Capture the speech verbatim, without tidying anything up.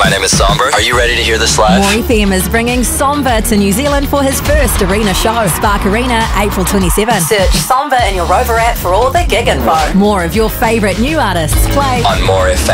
My name is Somber. Are you ready to hear this live? More F M is bringing Somber to New Zealand for his first arena show. Spark Arena, April twenty-seventh. Search Somber in your Rover app for all the gig info. More of your favourite new artists play On More F M.